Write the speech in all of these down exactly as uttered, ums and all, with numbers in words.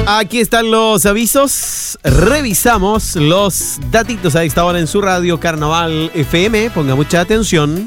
Aquí están los avisos. Revisamos los datitos a esta hora en su radio Carnaval F M. Ponga mucha atención.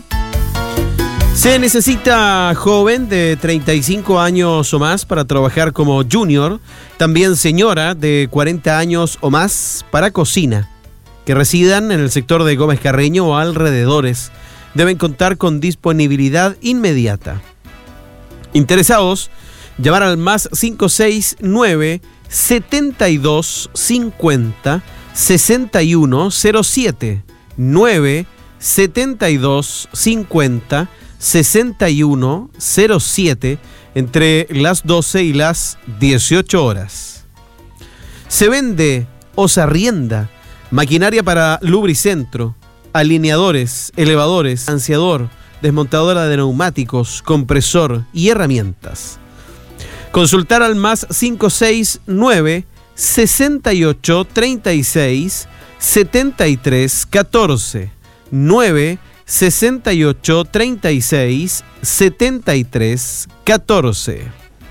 Se necesita joven de treinta y cinco años o más para trabajar como junior. También señora de cuarenta años o más para cocina. Que residan en el sector de Gómez Carreño o alrededores. Deben contar con disponibilidad inmediata. Interesados, llamar al más cinco seis nueve, setenta y dos, cincuenta, sesenta y uno cero siete. nueve setenta y dos, cincuenta, sesenta y uno cero siete entre las doce y las dieciocho horas. Se vende o se arrienda maquinaria para lubricentro, alineadores, elevadores, ansiador, desmontadora de neumáticos, compresor y herramientas. Consultar al más cinco seis nueve, sesenta y ocho, treinta y seis, setenta y tres, catorce. nueve sesenta y ocho, treinta y seis, setenta y tres, catorce.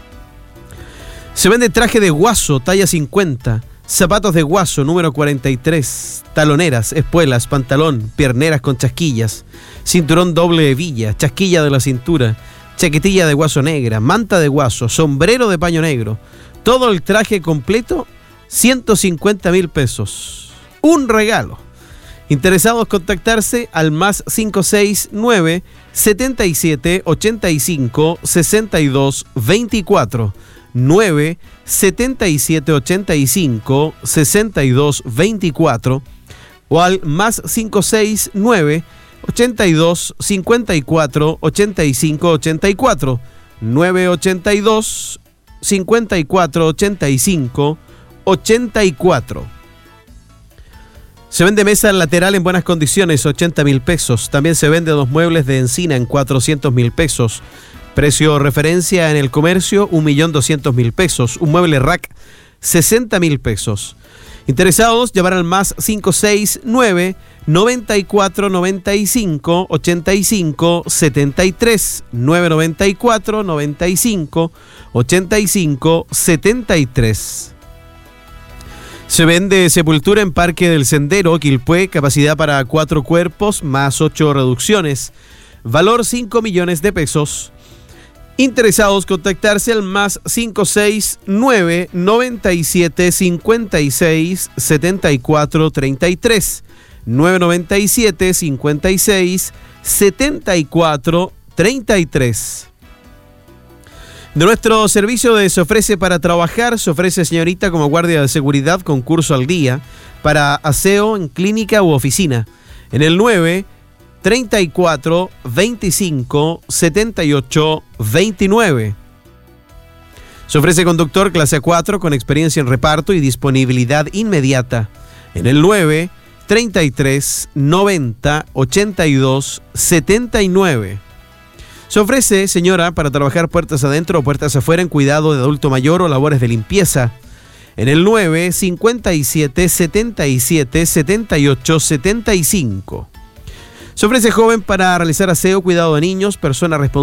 Se vende traje de guaso, talla cincuenta, zapatos de guaso, número cuarenta y tres, taloneras, espuelas, pantalón, pierneras con chasquillas, cinturón doble hebilla, chasquilla de la cintura, chaquetilla de guaso negra, manta de guaso, sombrero de paño negro. Todo el traje completo, ciento cincuenta mil pesos. Un regalo. Interesados, contactarse al más cinco seis nueve, setenta y siete, ochenta y cinco, sesenta y dos, veinticuatro. nueve setenta y siete, ochenta y cinco, sesenta y dos, veinticuatro. O al más cinco seis nueve, ochenta y dos, cincuenta y cuatro, ochenta y cinco, ochenta y cuatro. nueve ochenta y dos, cincuenta y cuatro, ochenta y cinco, ochenta y cuatro. Se vende mesa lateral en buenas condiciones, ochenta mil pesos. También se vende dos muebles de encina en cuatrocientos mil pesos. Precio referencia en el comercio, un millón doscientos mil pesos. Un mueble rack, sesenta mil pesos. Interesados, llamar al más cinco seis nueve, noventa y cuatro, noventa y cinco, ochenta y cinco, setenta y tres. nueve noventa y cuatro, noventa y cinco, ochenta y cinco, setenta y tres. Se vende sepultura en Parque del Sendero, Quilpué, capacidad para cuatro cuerpos, más ocho reducciones. Valor cinco millones de pesos. Interesados, contactarse al más cinco seis nueve, noventa y siete, cincuenta y seis, setenta y cuatro, treinta y tres. nueve noventa y siete, cincuenta y seis, setenta y cuatro, treinta y tres. De nuestro servicio de Se Ofrece para Trabajar, se ofrece señorita como guardia de seguridad con curso al día para aseo en clínica u oficina. En el nueve treinta y cuatro, veinticinco, setenta y ocho, veintinueve. Se ofrece conductor clase cuatro con experiencia en reparto y disponibilidad inmediata. En el nueve treinta y tres, noventa, ochenta y dos, setenta y nueve. Se ofrece, señora, para trabajar puertas adentro o puertas afuera en cuidado de adulto mayor o labores de limpieza. En el nueve cincuenta y siete, setenta y siete, setenta y ocho, setenta y cinco. Se ofrece joven para realizar aseo, cuidado de niños, persona responsable.